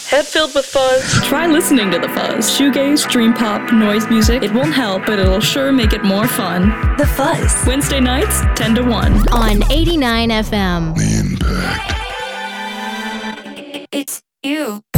Head filled with fuzz. Try listening to The Fuzz. Shoegaze, dream pop, noise music. It won't help, but it'll sure make it more fun. The Fuzz. Wednesday nights, 10 to 1. On 89 FM. The Impact. It's you.